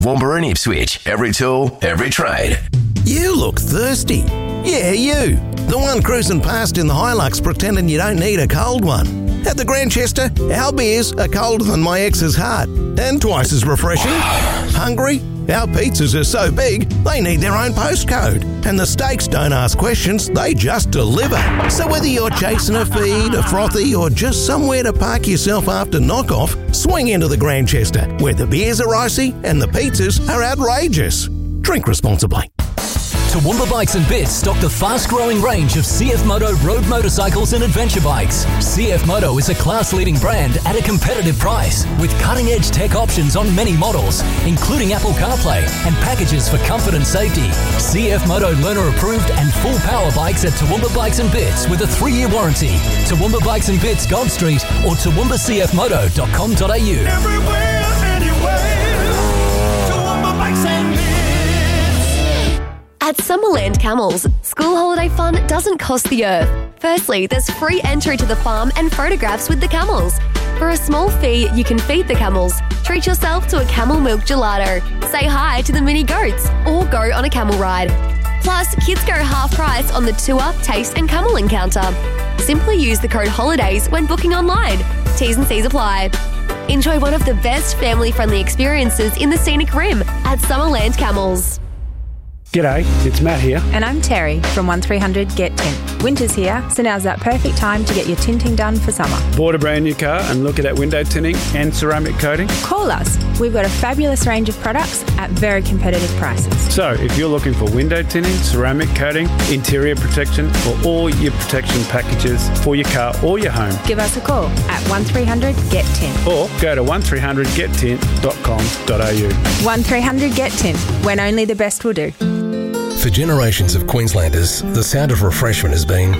Woombra and Ipswich. Every tool, every trade. You look thirsty. Yeah, you. The one cruising past in the Hilux pretending you don't need a cold one. At the Grantchester, our beers are colder than my ex's heart and twice as refreshing. Hungry? Our pizzas are so big, they need their own postcode. And the steaks don't ask questions, they just deliver. So whether you're chasing a feed, a frothy, or just somewhere to park yourself after knockoff, swing into the Grantchester, where the beers are icy and the pizzas are outrageous. Drink responsibly. Toowoomba Bikes and Bits stock the fast-growing range of CF Moto road motorcycles and adventure bikes. CF Moto is a class-leading brand at a competitive price, with cutting-edge tech options on many models, including Apple CarPlay and packages for comfort and safety. CF Moto learner-approved and full-power bikes at Toowoomba Bikes and Bits with a 3-year warranty. Toowoomba Bikes and Bits, Gold Street, or toowoombaCFmoto.com.au. Everywhere, anywhere, Toowoomba Bikes and Bits. At Summerland Camels, school holiday fun doesn't cost the earth. Firstly, there's free entry to the farm and photographs with the camels. For a small fee, you can feed the camels, treat yourself to a camel milk gelato, say hi to the mini goats, or go on a camel ride. Plus, kids go half price on the tour, taste and camel encounter. Simply use the code HOLIDAYS when booking online. T's and C's apply. Enjoy one of the best family-friendly experiences in the scenic rim at Summerland Camels. G'day, it's Matt here. And I'm Terry from 1300 Get Tint. Winter's here, so now's that perfect time to get your tinting done for summer. Bought a brand new car and looking at window tinting and ceramic coating? Call us. We've got a fabulous range of products at very competitive prices. So if you're looking for window tinting, ceramic coating, interior protection, or all your protection packages for your car or your home, give us a call at 1300 Get Tint. Or go to 1300gettint.com.au. 1300 Get Tint, when only the best will do. For generations of Queenslanders, the sound of refreshment has been...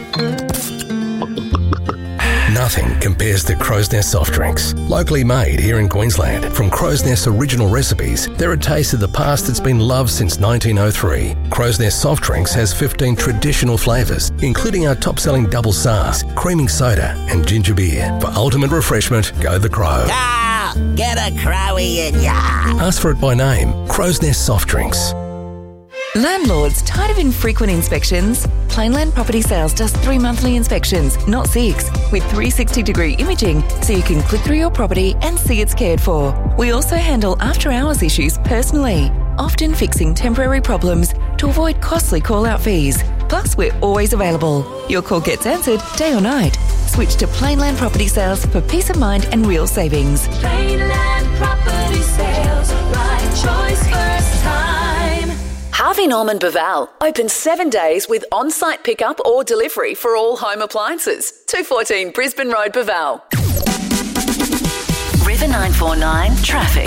Nothing compares to Crow's Nest soft drinks. Locally made here in Queensland, from Crow's Nest's original recipes, they're a taste of the past that's been loved since 1903. Crow's Nest soft drinks has 15 traditional flavours, including our top-selling double SARS, creaming soda and ginger beer. For ultimate refreshment, go the Crow. Ah, get a Crowie in ya. Ask for it by name, Crow's Nest soft drinks. Landlords tired of infrequent inspections? Plainland Property Sales does 3 monthly inspections, not 6, with 360-degree imaging so you can click through your property and see it's cared for. We also handle after-hours issues personally, often fixing temporary problems to avoid costly call-out fees. Plus, we're always available. Your call gets answered day or night. Switch to Plainland Property Sales for peace of mind and real savings. Plainland Property Sales, right choice first time. Harvey Norman Baval, open 7 days with on-site pickup or delivery for all home appliances. 214 Brisbane Road, Baval. River 949 traffic.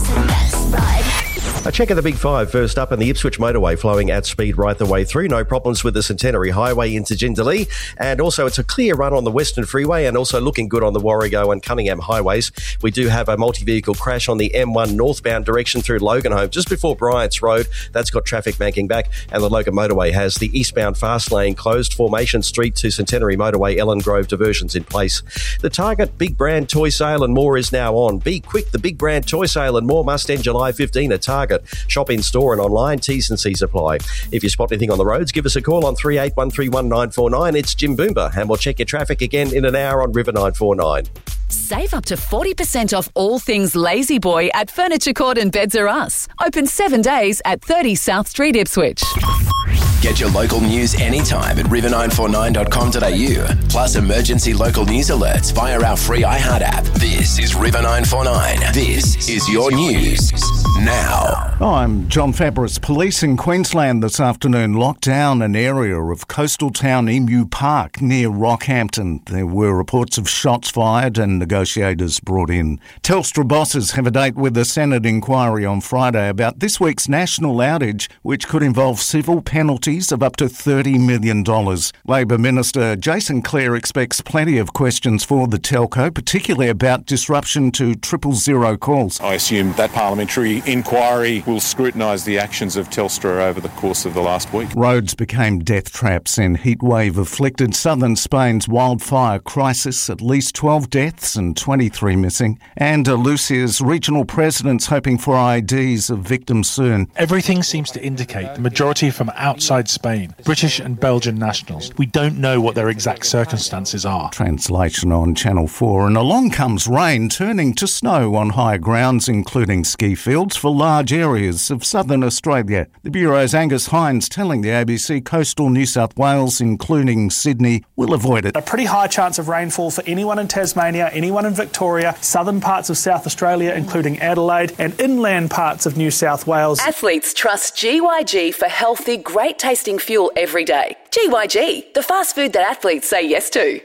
A check of the Big Five first up, and the Ipswich motorway flowing at speed right the way through. No problems with the Centenary Highway into Jindalee. And also it's a clear run on the Western Freeway and also looking good on the Warrego and Cunningham highways. We do have a multi-vehicle crash on the M1 northbound direction through Loganholme just before Bryant's Road. That's got traffic banking back. And the Logan motorway has the eastbound fast lane closed. Formation Street to Centenary motorway, Ellen Grove diversions in place. The Target Big Brand Toy Sale and More is now on. Be quick, the Big Brand Toy Sale and More must end July 15 at Target. Shop in store and online, T's and C's apply. If you spot anything on the roads, give us a call on 38131949. It's Jim Boomba, and we'll check your traffic again in an hour on River 949. Save up to 40% off all things Lazy Boy at Furniture Court and Beds Are Us. Open 7 days at 30 South Street, Ipswich. Get your local news anytime at river949.com.au. Plus emergency local news alerts via our free iHeart app. This is River 949. This is your news now. I'm John Fabris. Police in Queensland this afternoon locked down an area of coastal town Emu Park near Rockhampton. There were reports of shots fired and negotiators brought in. Telstra bosses have a date with the Senate inquiry on Friday about this week's national outage, which could involve civil penalties of up to $30 million. Labor Minister Jason Clare expects plenty of questions for the telco, particularly about disruption to 000 calls. I assume that parliamentary inquiry will scrutinise the actions of Telstra over the course of the last week. Roads became death traps in heatwave-afflicted southern Spain's wildfire crisis. At least 12 deaths and 23 missing. Andalusia's regional president's hoping for IDs of victims soon. Everything seems to indicate the majority from outside Spain, British and Belgian nationals. We don't know what their exact circumstances are. Translation on Channel 4. And along comes rain, turning to snow on high grounds, including ski fields for large areas of southern Australia. The Bureau's Angus Hines telling the ABC coastal New South Wales, including Sydney, will avoid it. A pretty high chance of rainfall for anyone in Tasmania, anyone in Victoria, southern parts of South Australia, including Adelaide, and inland parts of New South Wales. Athletes trust GYG for healthy, great-tasting fuel every day. GYG, the fast food that athletes say yes to.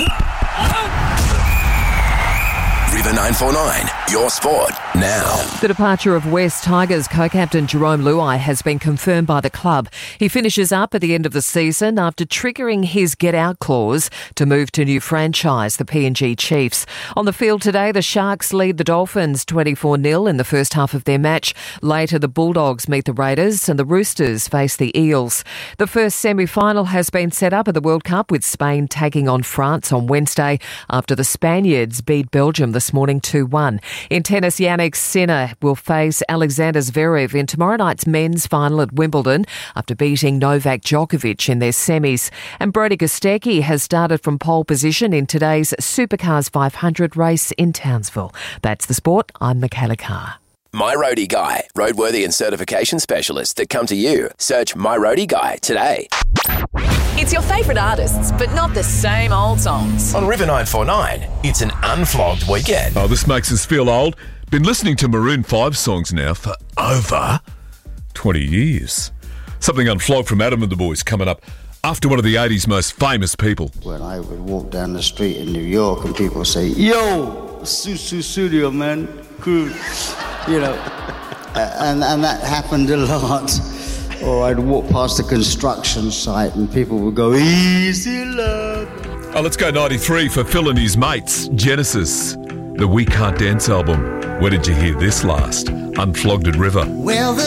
River 949, your sport now. The departure of West Tigers co-captain Jerome Luai has been confirmed by the club. He finishes up at the end of the season after triggering his get-out clause to move to new franchise, the PNG Chiefs. On the field today, the Sharks lead the Dolphins 24-0 in the first half of their match. Later, the Bulldogs meet the Raiders and the Roosters face the Eels. The first semi-final has been set up at the World Cup, with Spain taking on France on Wednesday after the Spaniards beat Belgium this morning 2-1. In tennis, Jannik Sinner will face Alexander Zverev in tomorrow night's men's final at Wimbledon after beating Novak Djokovic in their semis. And Brodie Kostecki has started from pole position in today's Supercars 500 race in Townsville. That's the sport. I'm Michaela Carr. My Roadie Guy, roadworthy and certification specialists that come to you. Search My Roadie Guy today. It's your favourite artists, but not the same old songs. On River 949, it's an unflogged weekend. Oh, this makes us feel old. Been listening to Maroon 5 songs now for over 20 years. Something unflogged from Adam and the Boys coming up after one of the 80s most famous people. When I would walk down the street in New York and people say, yo, Susu Studio, man, cool, you know, and that happened a lot. Or I'd walk past a construction site and people would go, easy love. Oh, let's go 93 for Phil and his mates, Genesis, the We Can't Dance album. Where did you hear this last? Unflogged at River. Well,